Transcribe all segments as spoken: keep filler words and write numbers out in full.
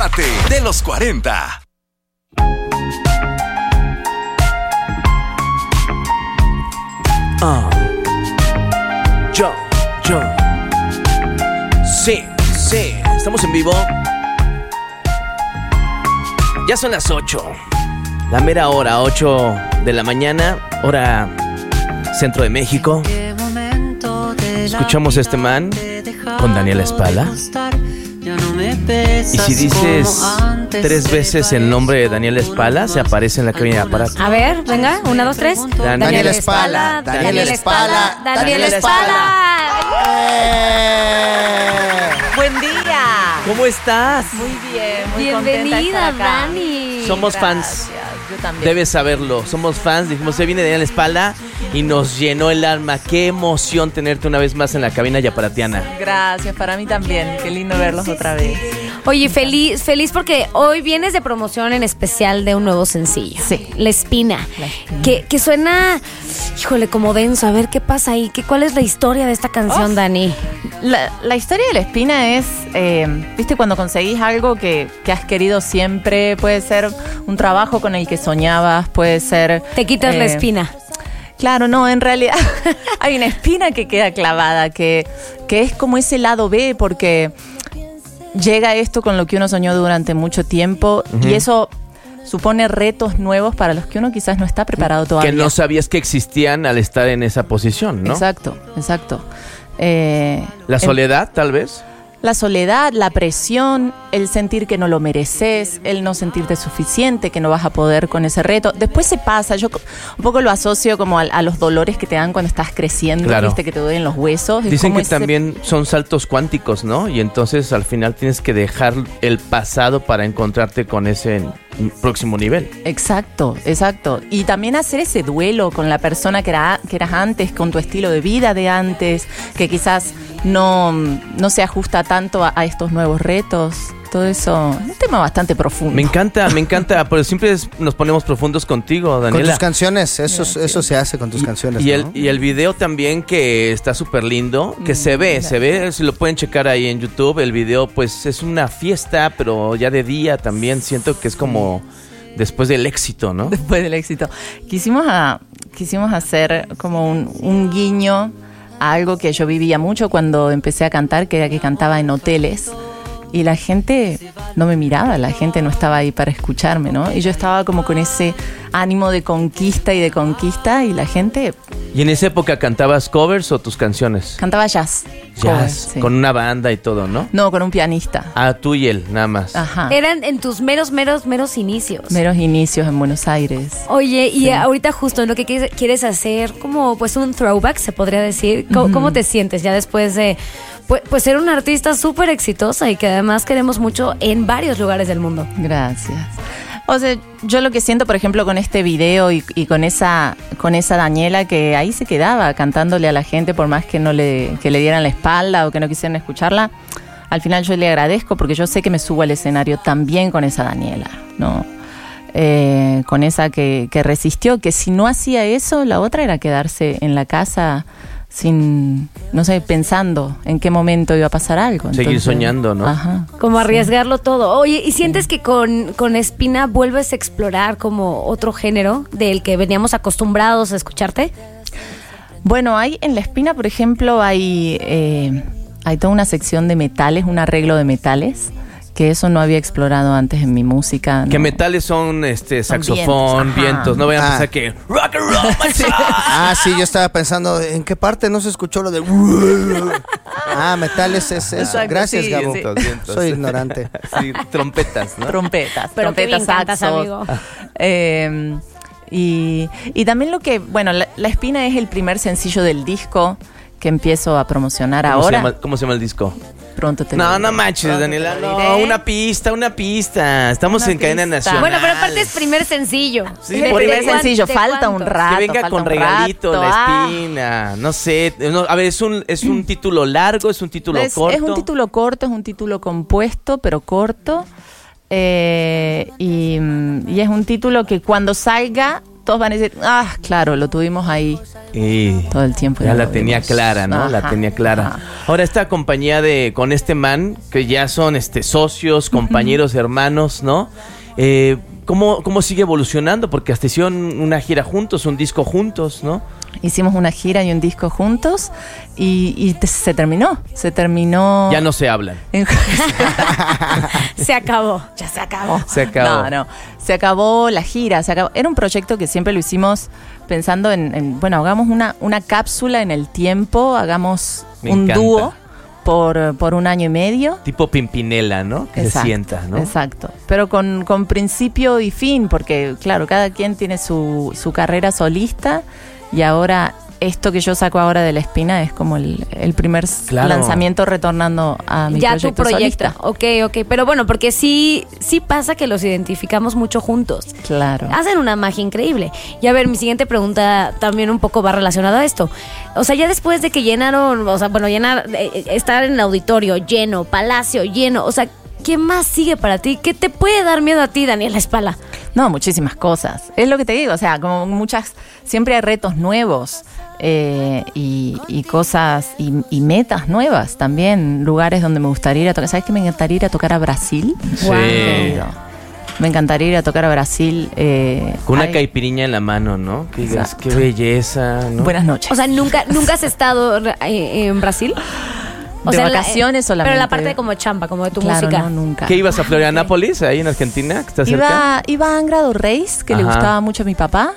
debate de los cuarenta. Ah, yo, yo. Sí, sí, estamos en vivo. Ya son las ocho. La mera hora, ocho de la mañana, hora Centro de México. Escuchamos a este man con Daniela Espala. Y si dices tres veces el nombre de Daniela Espala, se aparece en la cabina de aparato. A ver, venga, una, dos, tres. Dan- Daniela Espala, Daniela Espala, Daniela Espala. ¡Eh! Buen día. ¿Cómo estás? Muy bien, muy Bienvenida, contenta de estar acá. Dani. Somos fans. Gracias, yo también. Debes saberlo, somos fans. Dijimos, se viene Daniela Espala y nos llenó el alma. Qué emoción tenerte una vez más en la cabina yaparatiana. Gracias, para mí también. Qué lindo verlos otra vez. Oye, feliz, feliz porque hoy vienes de promoción en especial de un nuevo sencillo. Sí. La Espina. La Espina. Que, que suena, híjole, como denso. A ver, ¿qué pasa ahí? ¿Qué, ¿Cuál es la historia de esta canción, Oh. Dani? La, la historia de La Espina es, eh, viste, cuando conseguís algo que, que has querido siempre, puede ser un trabajo con el que soñabas, puede ser... Te quitas la eh, espina. Claro, no, en realidad hay una espina que queda clavada, que, que es como ese lado B, porque llega esto con lo que uno soñó durante mucho tiempo, uh-huh. y eso supone retos nuevos para los que uno quizás no está preparado todavía. Que no sabías que existían al estar en esa posición, ¿no? Exacto, exacto. Eh, La soledad, en, tal vez. La soledad, la presión, el sentir que no lo mereces, el no sentirte suficiente, que no vas a poder con ese reto. Después se pasa, yo un poco lo asocio como a, a los dolores que te dan cuando estás creciendo, claro. viste, que te duelen los huesos. Es Dicen que ese... también son saltos cuánticos, ¿no? Y entonces al final tienes que dejar el pasado para encontrarte con ese próximo nivel. Exacto, exacto. Y también hacer ese duelo con la persona que, era, que eras antes, con tu estilo de vida de antes, que quizás no, no se ajusta tanto a, a estos nuevos retos. Todo eso, un tema bastante profundo. Me encanta, me encanta, pero siempre es, nos ponemos profundos contigo, Daniela. Con tus canciones, eso, eso se hace con tus y, canciones. Y, ¿no? el, y el video también, que está súper lindo, que mm, se ve, claro. se ve, si lo pueden checar ahí en YouTube, el video pues es una fiesta, pero ya de día también siento que es como después del éxito, ¿no? Después del éxito. Quisimos, a, quisimos hacer como un, un guiño a algo que yo vivía mucho cuando empecé a cantar, que era que cantaba en hoteles. Y la gente no me miraba, la gente no estaba ahí para escucharme, ¿no? Y yo estaba como con ese ánimo de conquista y de conquista, y la gente... ¿Y en esa época cantabas covers o tus canciones? Cantaba jazz. Jazz, covers, sí. Con una banda y todo, ¿no? No, con un pianista. Ah, tú y él, nada más. Ajá. Eran en tus meros, meros, meros inicios. Meros inicios en Buenos Aires. Oye, y sí. ahorita justo en lo que quieres hacer, como pues un throwback, se podría decir. ¿Cómo, uh-huh. ¿cómo te sientes ya después de... Pues, pues ser una artista súper exitosa y que además queremos mucho en varios lugares del mundo? Gracias. O sea, yo lo que siento, por ejemplo, con este video y, y con esa con esa Daniela que ahí se quedaba cantándole a la gente por más que no le, que le dieran la espalda o que no quisieran escucharla, al final yo le agradezco porque yo sé que me subo al escenario también con esa Daniela, ¿no? Eh, con esa que, que resistió, que si no hacía eso, la otra era quedarse en la casa sin, no sé, pensando en qué momento iba a pasar algo. Entonces, seguir soñando, ¿no? Ajá, como arriesgarlo sí. todo. Oye, ¿y sientes sí. que con, con Espina vuelves a explorar como otro género del que veníamos acostumbrados a escucharte? Bueno, hay en La Espina, por ejemplo, hay, eh, hay toda una sección de metales, un arreglo de metales, que eso no había explorado antes en mi música. ¿Qué no. metales son? Este, Son saxofón, vientos, vientos. No vayan a Ah. pensar que rock and roll, my son. Ah, sí, yo estaba pensando, ¿en qué parte no se escuchó lo de... Ah, metales es eso. Exacto, Gracias, sí, Gabo. sí. Vientos, vientos. Soy ignorante. Sí, trompetas, ¿no? Trompetas, Pero qué trompetas, bien cantas, saxos. amigo. Eh, y, y también lo que, bueno, la, la Espina es el primer sencillo del disco que empiezo a promocionar ¿Cómo ahora. Se llama, ¿Cómo se llama el disco? Pronto te No, lo no diré. manches, Pronto Daniela. te lo No, diré. una pista, una pista. Estamos Una en cadena pista. nacional. Bueno, pero aparte es primer sencillo. Sí, ¿De- por de primer cuán- sencillo, de falta un cuánto? rato. Que venga falta con un regalito, rato. La Ah. Espina. No sé. No, a ver, ¿es un, es un título largo? ¿Es un título Es, corto? es un título corto, es un título compuesto, pero corto. Eh, y, y es un título que cuando salga todos van a decir, ah, claro, lo tuvimos ahí Y todo el tiempo. ya lo la vimos. tenía clara, ¿no? Ajá, La tenía clara. ajá. Ahora esta compañía de con este man, que ya son este socios, compañeros, hermanos, ¿no? Eh, ¿cómo, ¿Cómo sigue evolucionando? Porque hasta hicieron una gira juntos, un disco juntos, ¿no? Hicimos una gira y un disco juntos y, y te- se terminó. Se terminó. Ya no se hablan. en- Se acabó. ya se acabó. Se acabó. No, no. Se acabó la gira. Se acabó. Era un proyecto que siempre lo hicimos pensando en, en, bueno, hagamos una, una cápsula en el tiempo, hagamos Me un encanta. dúo por, por un año y medio. Tipo Pimpinela, ¿no? Que se Exacto, sienta, ¿no? Exacto. Pero con, con principio y fin, porque claro, cada quien tiene su, su carrera solista y ahora esto que yo saco ahora de La Espina es como el, el primer s- Claro. lanzamiento retornando a mi Ya proyecto tu proyecto. solista. Ok, ok. Pero bueno, porque sí, sí pasa que los identificamos mucho juntos. Claro. Hacen una magia increíble. Y a ver, mi siguiente pregunta también un poco va relacionada a esto. O sea, ya después de que llenaron, o sea, bueno, llenar, eh, estar en el auditorio lleno, Palacio lleno, o sea, ¿qué más sigue para ti? ¿Qué te puede dar miedo a ti, Daniela Espala? No, muchísimas cosas. Es lo que te digo, o sea, como muchas, siempre hay retos nuevos eh, y, y cosas y, y metas nuevas también, lugares donde me gustaría ir a tocar. ¿Sabes que me encantaría ir a tocar a Brasil? Sí. Querido. Me encantaría ir a tocar a Brasil. Eh, Con una hay- caipiriña en la mano, ¿no? Que digas, Exacto. qué belleza, ¿no? Buenas noches. O sea, ¿nunca, nunca has estado eh, en Brasil? O De sea, en la- vacaciones eh, solamente. Pero la parte como chamba, como de tu Claro, música. no, nunca. ¿Qué ibas a Florianápolis, ahí en Argentina, que está cerca? Iba, iba a Angra do Reis, que le Ajá. gustaba mucho a mi papá.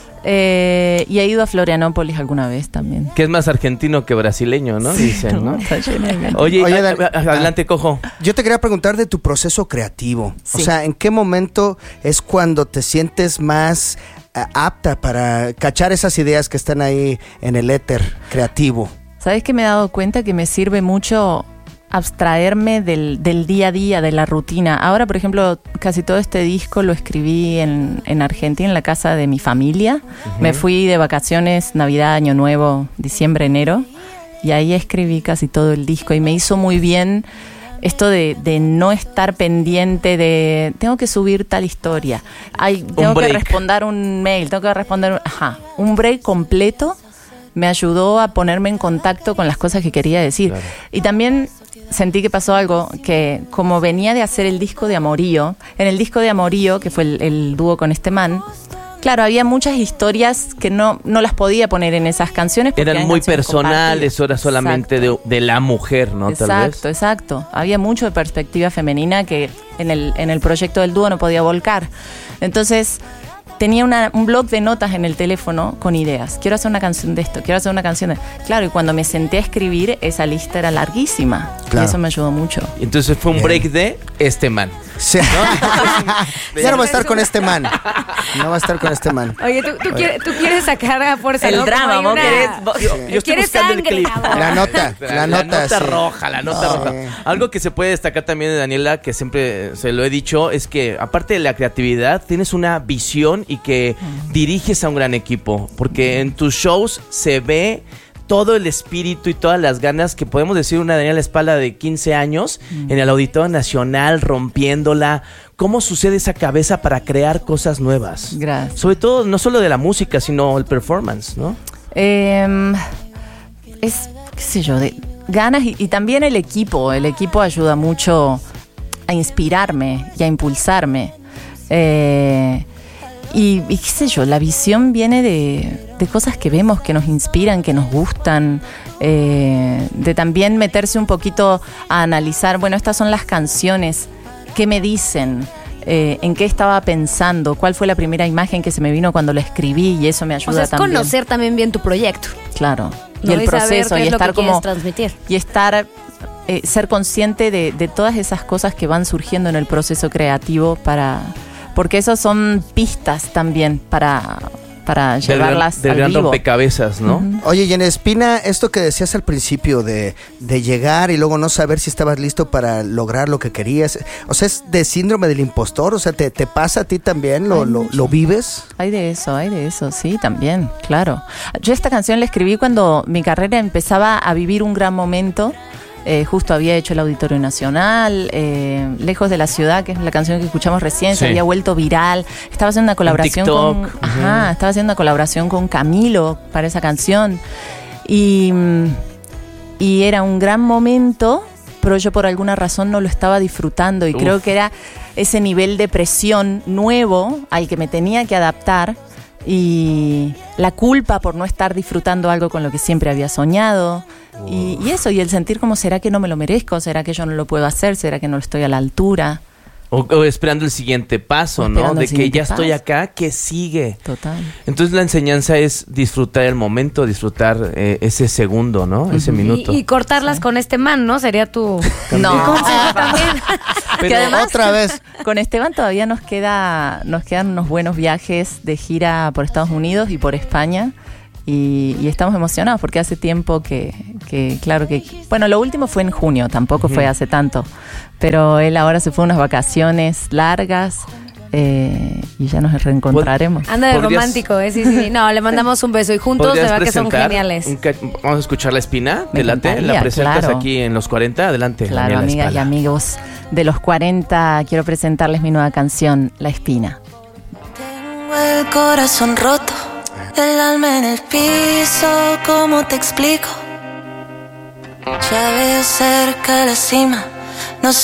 eh, y he ido a Florianópolis alguna vez también. Que es más argentino que brasileño, ¿no? Dicen, ¿no? Está lleno de gente. Oye, Oye, a- Dan- a- adelante, Cojo. Yo te quería preguntar de tu proceso creativo. O Sí. sea, ¿en qué momento es cuando te sientes más eh, apta para cachar esas ideas que están ahí en el éter creativo? ¿Sabes que me he dado cuenta que me sirve mucho abstraerme del, del día a día, de la rutina? Ahora, por ejemplo, casi todo este disco lo escribí en, en Argentina, en la casa de mi familia. Me fui de vacaciones, Navidad, Año Nuevo, diciembre, enero, y ahí escribí casi todo el disco y me hizo muy bien esto de, de no estar pendiente de tengo que subir tal historia, Ay, tengo que break. responder un mail, tengo que responder un, ajá, un break completo me ayudó a ponerme en contacto con las cosas que quería decir. Claro. Y también sentí que pasó algo, que como venía de hacer el disco de Amorío, en el disco de Amorío, que fue el, el dúo con este man, claro, había muchas historias que no, no las podía poner en esas canciones. porque Eran eran muy canciones personales, compartidas. era solamente de, Exacto. de la mujer, ¿no? Tal Exacto, vez. exacto. Había mucho de perspectiva femenina que en el, en el proyecto del dúo no podía volcar. Entonces, tenía una, un blog de notas en el teléfono con ideas. Quiero hacer una canción de esto, quiero hacer una canción de... Claro, y cuando me senté a escribir, esa lista era larguísima. Claro. Y eso me ayudó mucho. Y entonces fue un Bien. break de este man. Sí. Ya no va a estar con este man. No va a estar con este man. Oye, tú, tú, quieres, tú quieres sacar a fuerza, El ¿no? Como drama, hay vos una- querés- vos- Yo, yo estoy ¿Quieres buscando el sangre, clip. amor? La nota, la nota, sí. roja, la nota No. roja. Algo que se puede destacar también de Daniela, que siempre se lo he dicho, es que aparte de la creatividad, tienes una visión y que diriges a un gran equipo. Porque en tus shows se ve todo el espíritu y todas las ganas que podemos decir una Daniela Espala de quince años en el Auditorio Nacional, rompiéndola. ¿Cómo sucede esa cabeza para crear cosas nuevas? Gracias. Sobre todo, no solo de la música, sino el performance, ¿no? Eh, es, qué sé yo, de ganas y, y también el equipo. El equipo ayuda mucho a inspirarme y a impulsarme. Eh, y, y qué sé yo, la visión viene de, de cosas que vemos, que nos inspiran, que nos gustan. Eh, de también meterse un poquito a analizar, bueno, estas son las canciones, ¿qué me dicen? Eh, ¿En qué estaba pensando? ¿Cuál fue la primera imagen que se me vino cuando la escribí? Y eso me ayuda O sea, es también. conocer también bien tu proyecto. Claro. ¿no? Y el saber proceso qué y es lo estar que quieres como transmitir. y estar eh, ser consciente de, de todas esas cosas que van surgiendo en el proceso creativo para porque esos son pistas también para para Del gran- llevarlas del al gran vivo. rompecabezas, ¿no? Ujú. Oye, y en Espina, esto que decías al principio de, de llegar y luego no saber si estabas listo para lograr lo que querías, o sea, es de síndrome del impostor, o sea, ¿te, te pasa a ti también? ¿Lo, Ay, lo, mucho. lo vives? Hay de eso, hay de eso, sí, también, claro. Yo esta canción la escribí cuando mi carrera empezaba a vivir un gran momento Eh, justo había hecho el Auditorio Nacional, eh, Lejos de la Ciudad, que es la canción que escuchamos recién, Sí. se había vuelto viral. Estaba haciendo una colaboración con, TikTok. ajá, estaba haciendo una colaboración con Camilo para esa canción. Y, y era un gran momento, pero yo por alguna razón no lo estaba disfrutando y Uf. creo que era ese nivel de presión nuevo al que me tenía que adaptar y la culpa por no estar disfrutando algo con lo que siempre había soñado. Y, y eso, y el sentir como, ¿será que no me lo merezco? ¿Será que yo no lo puedo hacer? ¿Será que no estoy a la altura? O, o esperando el siguiente paso, O ¿no? esperando De el que siguiente ya estoy paso. acá, ¿qué sigue? Total. Entonces la enseñanza es disfrutar el momento, disfrutar eh, ese segundo, ¿no? Ese minuto. Y, y cortarlas con este man, ¿no? Sería tu, tu No. consejo también. Pero que además, otra vez. con Esteban todavía nos queda nos quedan unos buenos viajes de gira por Estados Unidos y por España. Y, y estamos emocionados porque hace tiempo que, que, claro que... Bueno, lo último fue en junio, tampoco fue hace tanto. Pero él ahora se fue a unas vacaciones largas eh, y ya nos reencontraremos. Anda de ¿Podrías- romántico, ¿eh? Sí, sí, sí. No, le mandamos un beso y juntos de ¿Podrías verdad que son presentar geniales. un ca- Vamos a escuchar La Espina, Me adelante. La encantaría, presentas claro. aquí en Los cuarenta, adelante. Claro, Daniela amigas y Espala. amigos de los cuarenta, quiero presentarles mi nueva canción, La Espina. Tengo el corazón roto, el alma en el piso, ¿cómo te explico? Ya veo cerca la cima,